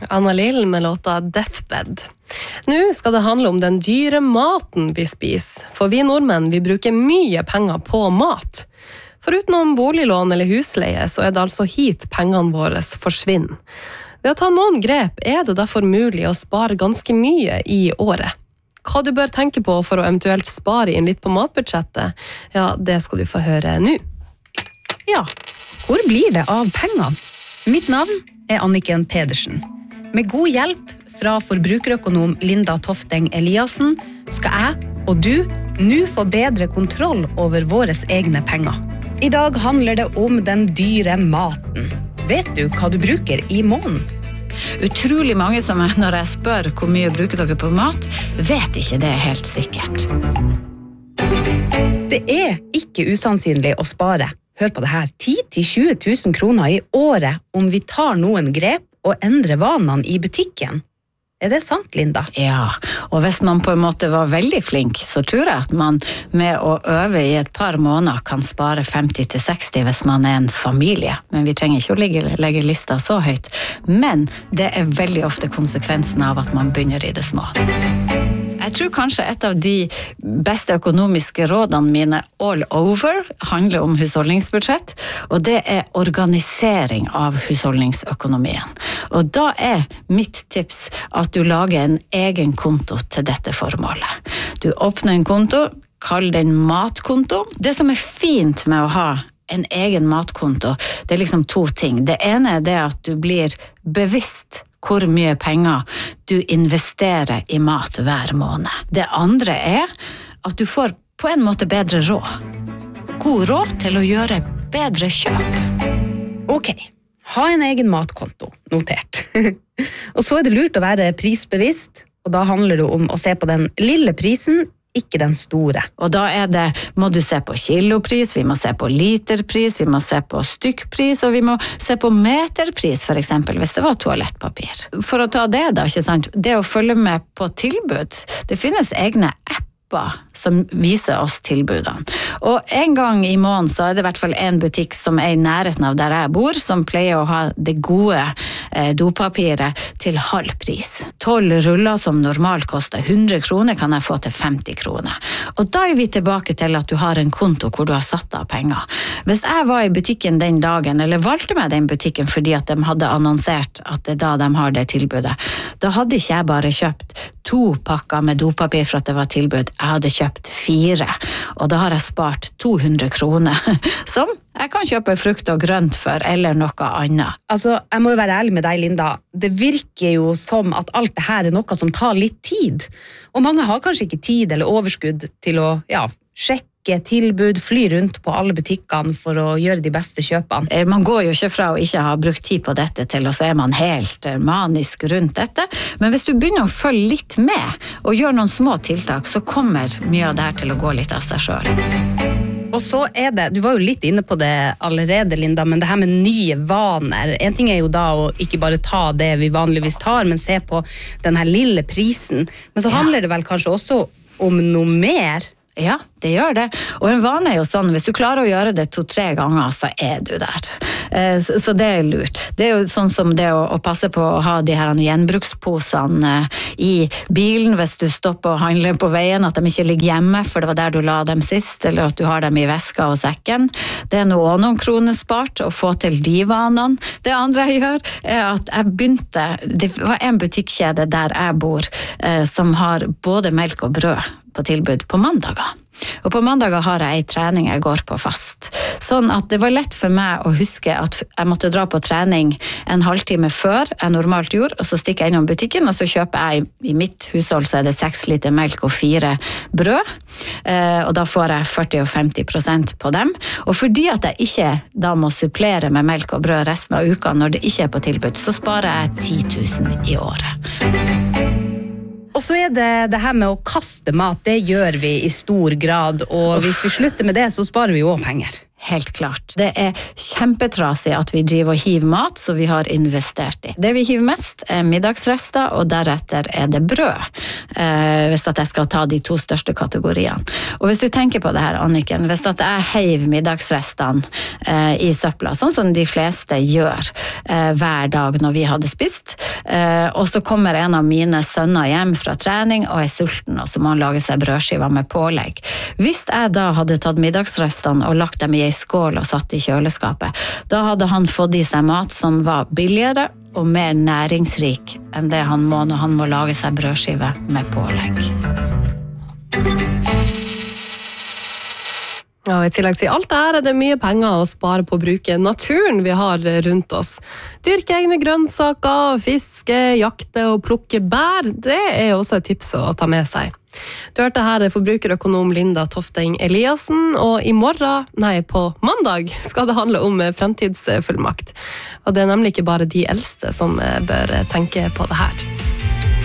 Anna Lill med låta Deathbed. Nå skal det handle om den dyre maten vi spiser, for vi nordmenn vi bruker mye penger på mat. Foruten om boliglån eller husleie, så det altså hit pengene våre forsvinner. Ved å ta noen grep det derfor mulig å spare ganske mye i året. Hva du bør tenke på for å eventuelt spare inn litt på matbudsjettet, ja, det skal du få høre nå. Ja, hvor blir det av pengene? Mitt navn Anniken Pedersen. Med god hjelp fra forbrukerøkonom Linda Tofteng Eliassen skal jeg og du nå få bedre kontroll over våre egne penger. I dag handler det om den dyre maten. Vet du hva du bruker i måneden? Utrolig mange som når jeg spør hvor mye bruker dere på mat, vet ikke det helt sikkert. Det ikke usannsynlig å spare. Hør på det her, 10 000 til 20 000 kroner i året om vi tar noen grep og endrer vanene i butikken. Det sant, Linda? Ja, og hvis man på en måte var veldig flink, så tror jeg at man med å øve i et par måneder kan spare 50 til 60 hvis man en familie. Men vi trenger ikke å legge lista så høyt. Men det veldig ofte konsekvensen av at man begynner i det små. Jeg tror kanskje et av de beste økonomiske rådene mine all over handler om husholdningsbudsjett, og det organisering av husholdningsøkonomien. Og da mitt tips at du lager en egen konto til dette formålet. Du åpner en konto, kall den matkonto. Det som fint med å ha en egen matkonto, det liksom to ting. Det ene det at du blir bevisst hvor mye penger du investerer i mat hver måned. Det andre at du får på en måte bedre råd. God råd til å gjøre bedre kjøp. Ok, ha en egen matkonto, notert. Og så det lurt å være prisbevisst, og da handler det om å se på den lille prisen, ikke den store. Og da må du se på kilopris, vi må se på literpris, vi må se på stykkpris, og vi må se på meterpris, for eksempel, hvis det var toalettpapir. For å ta det da, ikke sant? Det å følge med på tilbud, det finnes egne apper som viser oss tilbudene. Og en gang i måneden så det i hvert fall en butikk som i nærheten av der jeg bor, som pleier å ha det gode dopapiret til halv pris. 12 ruller som normalt koster 100 kroner kan jeg få til 50 kroner. Og da vi tilbake til at du har en konto hvor du har satt av penger. Hvis jeg var i butikken den dagen, eller valgte meg den butikken fordi at de hadde annonsert at det da de har det tilbudet, da hadde ikke jeg bare kjøpt 2 pakker med dopapir for at det var tilbud. Jeg hadde kjøpt 4, og da har jeg spart 200 kroner, som jeg kan kjøpe frukt og grønt for, eller noe annet. Altså, jeg må jo være ærlig med deg, Linda. Det virker jo som at alt det her noe som tar litt tid. Og mange har kanskje ikke tid eller overskudd til å sjekke tilbud, fly rundt på alle butikkene for å gjøre de beste kjøpene. Man går jo ikke fra å ikke ha brukt tid på dette til, og så man helt manisk rundt dette. Men hvis du begynner å følge litt med, og gjør noen små tiltak, så kommer mye av det her til å gå litt av seg selv. Og så det, du var jo litt inne på det allerede, Linda, men det her med nye vaner. En ting jo da å ikke bare ta det vi vanligvis tar, men se på den her lille prisen. Men så handler det vel kanskje også om noe mer? Ja, det gjør det. Og en vane jo sånn, hvis du klarer å gjøre det 2-3 ganger, så du der. Så det lurt. Det jo sånn som det å passe på å ha de her gjenbruksposene i bilen hvis du stopper og handler på veien, at de ikke ligger hjemme, for det var der du la dem sist, eller at du har dem i veska og sekken. Det noen kroner spart å få til de vanene. Det andre jeg gjør, at jeg begynte, det var en butikkjede der jeg bor, som har både melk og brød på tilbud på mandager. Og på mandager har jeg en trening jeg går på fast. Sånn at det var lett for meg å huske at jeg måtte dra på trening en halvtime før jeg normalt gjorde, og så stikker jeg innom butikken, og så kjøper jeg i mitt hushold så det 6 liter melk og 4 brød, og da får jeg 40 og 50% på dem. Og fordi at jeg ikke da må supplere med melk og brød resten av uka når det ikke på tilbud, så sparer jeg 10 000 i året. Og så det her med å kaste mat, det gjør vi i stor grad, og hvis vi slutter med det, så sparer vi jo penger. Helt klart. Det kjempetrasig at vi driver og hiver mat, så vi har investert i. Det vi hiver mest middagsrester, og deretter det brød, hvis at jeg skal ta de 2 største kategoriene. Og hvis du tenker på det her, Anniken, hvis at jeg heiv middagsrestene i søpla, sånn som de fleste gjør hver dag når vi hadde spist, Og så kommer en av mine sønner hjem fra trening og er sulten, og så må han lage seg brødskiver med pålegg. Hvis jeg da hadde tatt middagsrestene og lagt dem i en skål og satt i kjøleskapet, da hadde han fått i seg mat som var billigere og mer næringsrik enn det han må når han må lage seg brødskive med pålegg. Ja, i tillegg til alt det her er det mye penger å spare på å bruke naturen vi har rundt oss. Dyrke egne grønnsaker, fiske, jakte og plukke bær, det er også et tips å ta med seg. Du hørte her forbrukerøkonom Linda Tofteng Eliassen, og på mandag skal det handle om fremtidsfullmakt. Og det er nemlig ikke bare de eldste som bør tenke på det her.